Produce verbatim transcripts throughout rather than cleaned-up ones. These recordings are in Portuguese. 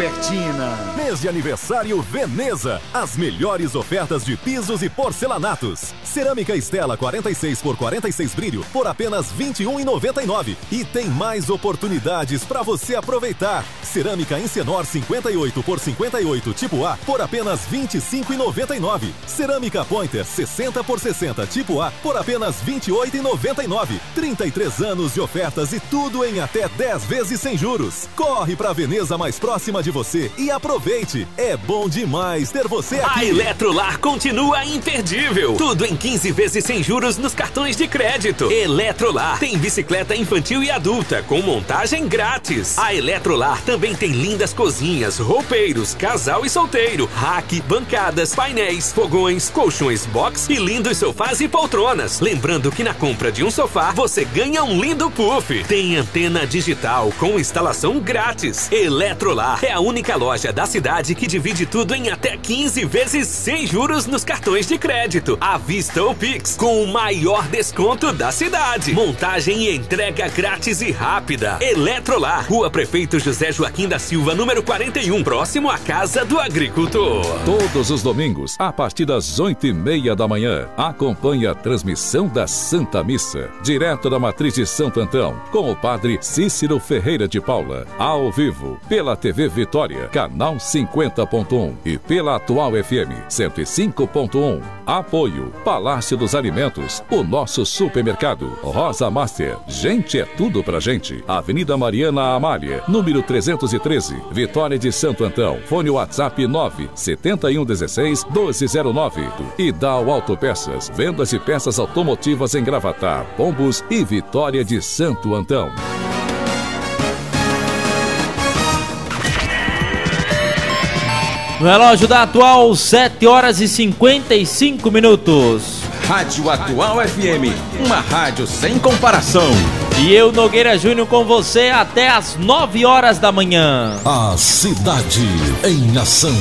Albertina. Mês de aniversário Veneza. As melhores ofertas de pisos e porcelanatos. Cerâmica Estela quarenta e seis por quarenta e seis brilho por apenas vinte e um reais e noventa e nove centavos. E tem mais oportunidades para você aproveitar. Cerâmica Encenor cinquenta e oito por cinquenta e oito tipo A por apenas vinte e cinco reais e noventa e nove centavos. Cerâmica Pointer sessenta por sessenta tipo A por apenas vinte e oito reais e noventa e nove centavos. trinta e três anos de ofertas e tudo em até dez vezes sem juros. Corre pra Veneza mais próxima de você e aproveite. É bom demais ter você aqui. A Eletrolar continua imperdível. Tudo em quinze vezes sem juros nos cartões de crédito. Eletrolar tem bicicleta infantil e adulta com montagem grátis. A Eletrolar também tem lindas cozinhas, roupeiros, casal e solteiro, rack, bancadas, painéis, fogões, colchões box e lindos sofás e poltronas. Lembrando que na compra de um sofá você ganha um lindo puff. Tem antena digital com instalação grátis. Eletrolar é a única loja da cidade que divide tudo em até quinze vezes sem juros nos cartões de crédito, à vista ou Pix, com o maior desconto da cidade. Montagem e entrega grátis e rápida. Eletrolar, Rua Prefeito José Joaquim da Silva, número quarenta e um, próximo à Casa do Agricultor. Todos os domingos, a partir das oito e meia da manhã, acompanhe a transmissão da Santa Missa, direto da Matriz de Santo Antão, com o padre Cícero Ferreira de Paula, ao vivo, pela T V Vitória, canal cinquenta ponto um e pela Atual F M cento e cinco ponto um. Apoio Palácio dos Alimentos, o nosso supermercado, Rosa Master, gente é tudo pra gente. Avenida Mariana Amália, número trezentos e treze, Vitória de Santo Antão. Fone WhatsApp nove sete um um seis doze zero nove. E Dal Autopeças, vendas de peças automotivas em Gravatar, Pombos e Vitória de Santo Antão. No relógio da Atual, sete horas e cinquenta e cinco minutos. Rádio Atual F M, uma rádio sem comparação. E eu, Nogueira Júnior, com você até as nove horas da manhã. A cidade em ação.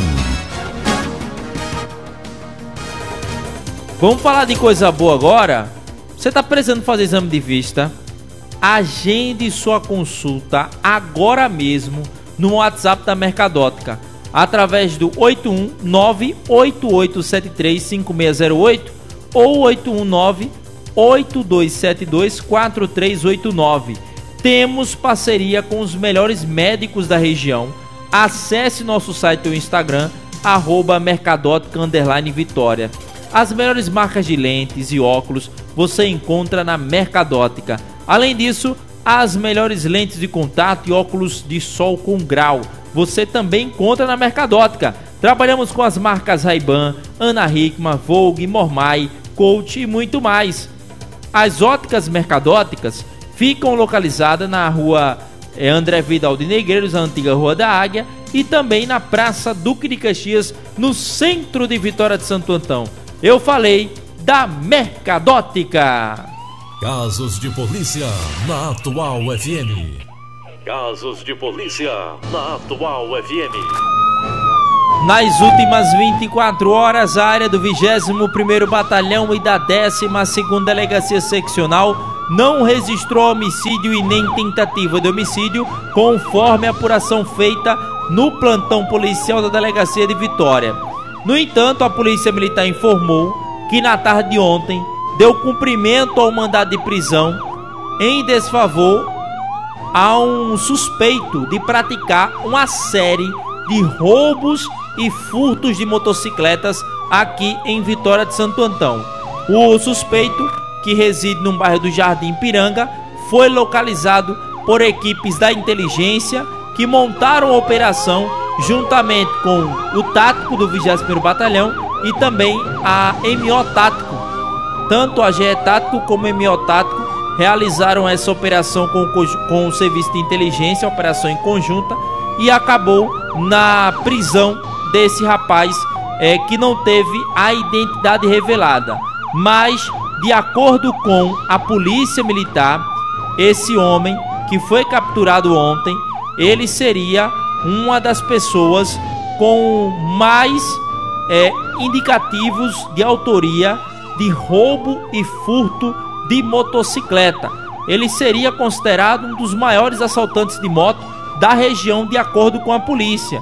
Vamos falar de coisa boa agora? Você está precisando fazer exame de vista? Agende sua consulta agora mesmo no WhatsApp da Mercadótica, através do oito um nove oito oito sete três cinco seis zero oito ou oito um nove oito dois sete dois quatro três oito nove. Temos parceria com os melhores médicos da região. Acesse nosso site ou Instagram, arroba Mercadótica underline Vitória. As melhores marcas de lentes e óculos você encontra na Mercadótica. Além disso, as melhores lentes de contato e óculos de sol com grau você também encontra na Mercadótica. Trabalhamos com as marcas Ray-Ban, Ana Hickman, Vogue, Mormai, Coach e muito mais. As óticas Mercadóticas ficam localizadas na rua André Vidal de Negreiros, a antiga Rua da Águia, e também na Praça Duque de Caxias, no centro de Vitória de Santo Antão. Eu falei da Mercadótica. Casos de polícia na Atual F M. Casos de polícia na Atual F M. Nas últimas vinte e quatro horas, a área do vigésimo primeiro Batalhão e da décima segunda Delegacia Seccional não registrou homicídio e nem tentativa de homicídio, conforme a apuração feita no plantão policial da Delegacia de Vitória. No entanto, a Polícia Militar informou que na tarde de ontem deu cumprimento ao mandado de prisão em desfavor a um suspeito de praticar uma série de roubos e furtos de motocicletas aqui em Vitória de Santo Antão. O suspeito, que reside no bairro do Jardim Piranga, foi localizado por equipes da inteligência que montaram a operação juntamente com o tático do vigésimo primeiro Batalhão e também a M O Tático. Tanto a G E Tático como a M O Tático realizaram essa operação com, com o serviço de inteligência, operação em conjunta, e acabou na prisão desse rapaz é, que não teve a identidade revelada. Mas, de acordo com a Polícia Militar, esse homem que foi capturado ontem, ele seria uma das pessoas com mais é, indicativos de autoria de roubo e furto de motocicleta. Ele seria considerado um dos maiores assaltantes de moto da região, de acordo com a polícia.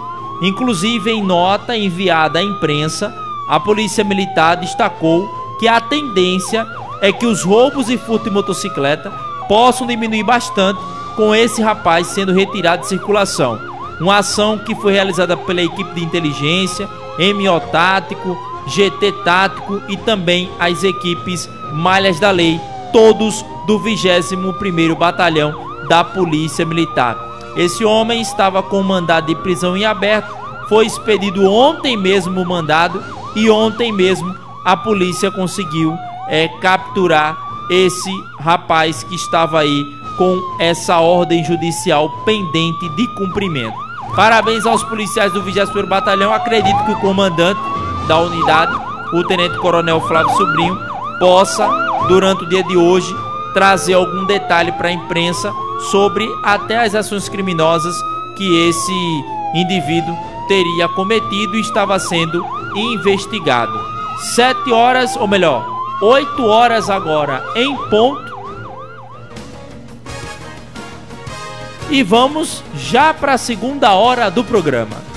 Inclusive, em nota enviada à imprensa, a Polícia Militar destacou que a tendência é que os roubos e furto de motocicleta possam diminuir bastante com esse rapaz sendo retirado de circulação. Uma ação que foi realizada pela equipe de inteligência, M O Tático, G T Tático e também as equipes Malhas da Lei, todos do vigésimo primeiro Batalhão da Polícia Militar. Esse homem estava com mandado de prisão em aberto, foi expedido ontem mesmo o mandado e ontem mesmo a polícia conseguiu é, capturar esse rapaz que estava aí com essa ordem judicial pendente de cumprimento. Parabéns aos policiais do vigésimo primeiro Batalhão. Acredito que o comandante da unidade, o Tenente Coronel Flávio Sobrinho, possa, durante o dia de hoje, trazer algum detalhe para a imprensa sobre até as ações criminosas que esse indivíduo teria cometido e estava sendo investigado. Sete horas, ou melhor, oito horas agora em ponto. E vamos já para a segunda hora do programa.